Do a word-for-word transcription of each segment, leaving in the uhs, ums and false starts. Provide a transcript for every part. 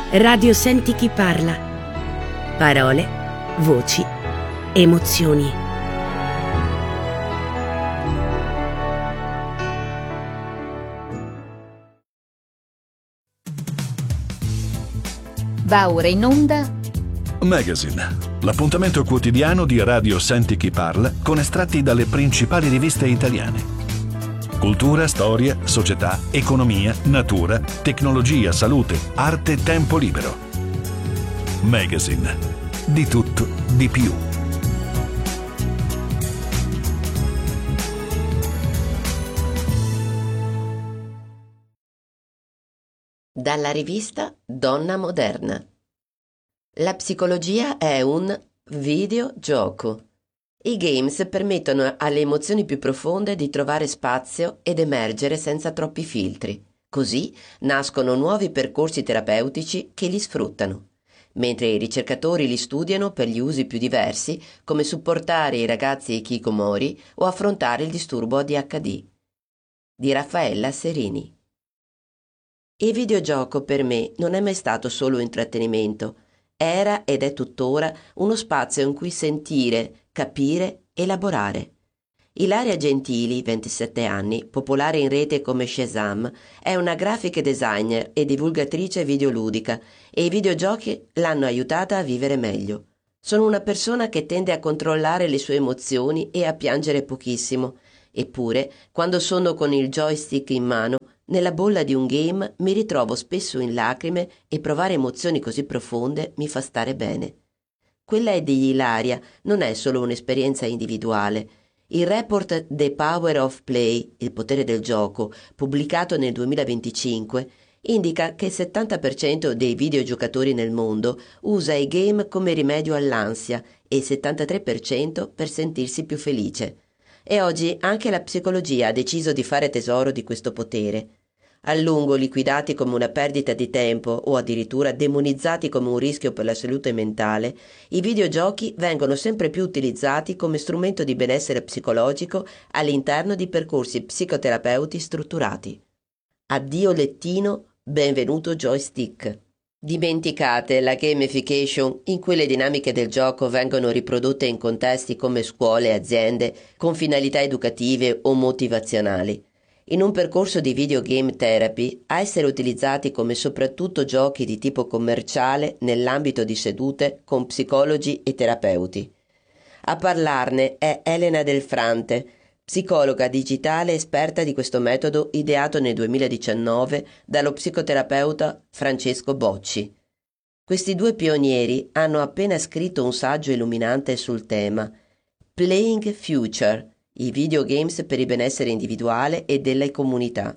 Radio Senti chi parla. Parole, voci, emozioni. Va ora in onda Magazine, l'appuntamento quotidiano di Radio Senti chi parla con estratti dalle principali riviste italiane. Cultura, storia, società, economia, natura, tecnologia, salute, arte, tempo libero. Magazine, di tutto, di più. Dalla rivista Donna Moderna. La psicologia è un videogioco. I games permettono alle emozioni più profonde di trovare spazio ed emergere senza troppi filtri. Così nascono nuovi percorsi terapeutici che li sfruttano, mentre i ricercatori li studiano per gli usi più diversi, come supportare i ragazzi hikikomori o affrontare il disturbo A D H D. Di Raffaella Serini. Il videogioco per me non è mai stato solo intrattenimento. Era ed è tuttora uno spazio in cui sentire, capire, elaborare. Ilaria Gentili, ventisette anni, popolare in rete come Shazam, è una graphic designer e divulgatrice videoludica e i videogiochi l'hanno aiutata a vivere meglio. Sono una persona che tende a controllare le sue emozioni e a piangere pochissimo, eppure, quando sono con il joystick in mano, nella bolla di un game mi ritrovo spesso in lacrime e provare emozioni così profonde mi fa stare bene. Quella di Ilaria non è solo un'esperienza individuale. Il report The Power of Play, il potere del gioco, pubblicato nel duemilaventicinque, indica che il settanta per cento dei videogiocatori nel mondo usa i game come rimedio all'ansia e il settantatré per cento per sentirsi più felice. E oggi anche la psicologia ha deciso di fare tesoro di questo potere. A lungo liquidati come una perdita di tempo o addirittura demonizzati come un rischio per la salute mentale, i videogiochi vengono sempre più utilizzati come strumento di benessere psicologico all'interno di percorsi psicoterapeuti strutturati. Addio lettino, benvenuto joystick. Dimenticate la gamification in cui le dinamiche del gioco vengono riprodotte in contesti come scuole e aziende con finalità educative o motivazionali. In un percorso di videogame therapy, a essere utilizzati come soprattutto giochi di tipo commerciale nell'ambito di sedute con psicologi e terapeuti. A parlarne è Elena Del Frante, psicologa digitale esperta di questo metodo ideato nel duemiladiciannove dallo psicoterapeuta Francesco Bocci. Questi due pionieri hanno appena scritto un saggio illuminante sul tema Playing Future, i videogames per il benessere individuale e delle comunità.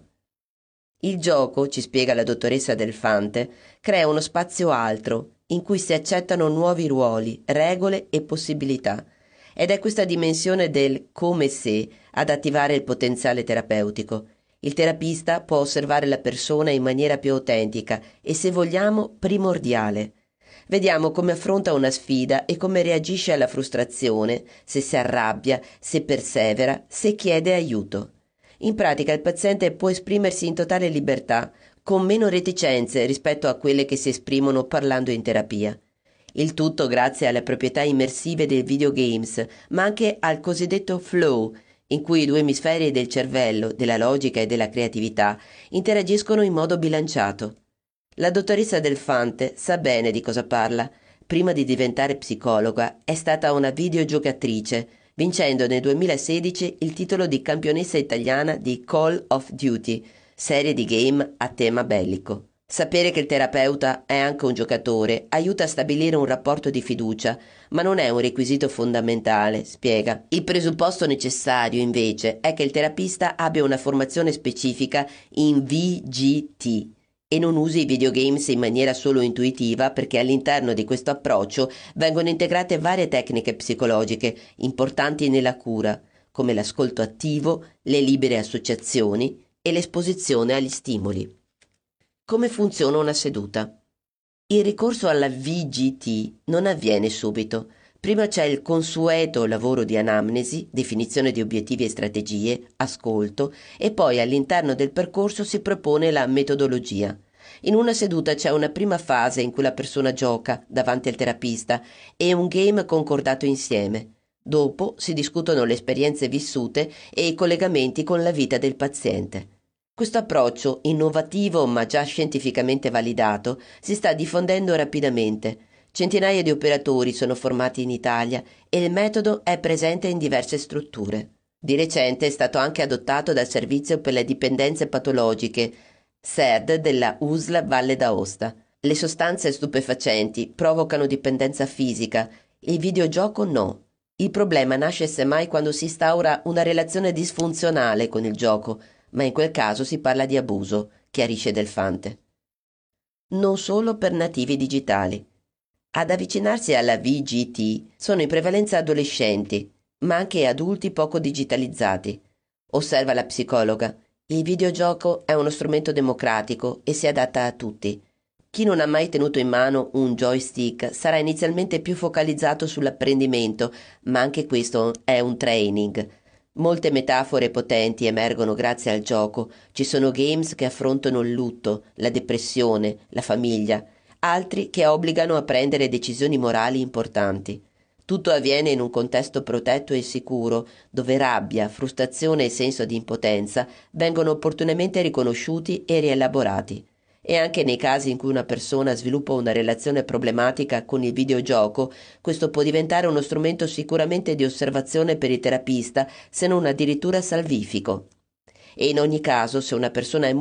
Il gioco, ci spiega la dottoressa Del Fante, crea uno spazio altro in cui si accettano nuovi ruoli, regole e possibilità. Ed è questa dimensione del come se ad attivare il potenziale terapeutico. Il terapista può osservare la persona in maniera più autentica e, se vogliamo, primordiale. Vediamo come affronta una sfida e come reagisce alla frustrazione, se si arrabbia, se persevera, se chiede aiuto. In pratica il paziente può esprimersi in totale libertà, con meno reticenze rispetto a quelle che si esprimono parlando in terapia. Il tutto grazie alle proprietà immersive dei videogames, ma anche al cosiddetto flow, in cui i due emisferi del cervello, della logica e della creatività, interagiscono in modo bilanciato. La dottoressa Del Fante sa bene di cosa parla. Prima di diventare psicologa è stata una videogiocatrice, vincendo nel duemilasedici il titolo di campionessa italiana di Call of Duty, serie di game a tema bellico. Sapere che il terapeuta è anche un giocatore aiuta a stabilire un rapporto di fiducia, ma non è un requisito fondamentale, spiega. Il presupposto necessario, invece, è che il terapista abbia una formazione specifica in V G T e non usi i videogames in maniera solo intuitiva, perché all'interno di questo approccio vengono integrate varie tecniche psicologiche importanti nella cura, come l'ascolto attivo, le libere associazioni e l'esposizione agli stimoli. Come funziona una seduta? Il ricorso alla V G T non avviene subito. Prima c'è il consueto lavoro di anamnesi, definizione di obiettivi e strategie, ascolto, e poi all'interno del percorso si propone la metodologia. In una seduta c'è una prima fase in cui la persona gioca davanti al terapista e un game concordato insieme. Dopo si discutono le esperienze vissute e i collegamenti con la vita del paziente. Questo approccio, innovativo ma già scientificamente validato, si sta diffondendo rapidamente. Centinaia di operatori sono formati in Italia e il metodo è presente in diverse strutture. Di recente è stato anche adottato dal Servizio per le Dipendenze Patologiche, S E D della U S L Valle d'Aosta. Le sostanze stupefacenti provocano dipendenza fisica, il videogioco no. Il problema nasce semmai quando si instaura una relazione disfunzionale con il gioco, ma in quel caso si parla di abuso, chiarisce Delfante. Non solo per nativi digitali. Ad avvicinarsi alla V G T sono in prevalenza adolescenti, ma anche adulti poco digitalizzati. Osserva la psicologa, il videogioco è uno strumento democratico e si adatta a tutti. Chi non ha mai tenuto in mano un joystick sarà inizialmente più focalizzato sull'apprendimento, ma anche questo è un training. Molte metafore potenti emergono grazie al gioco. Ci sono games che affrontano il lutto, la depressione, la famiglia, altri che obbligano a prendere decisioni morali importanti. Tutto avviene in un contesto protetto e sicuro, dove rabbia, frustrazione e senso di impotenza vengono opportunamente riconosciuti e rielaborati. E anche nei casi in cui una persona sviluppa una relazione problematica con il videogioco, questo può diventare uno strumento sicuramente di osservazione per il terapista, se non addirittura salvifico. E in ogni caso, se una persona è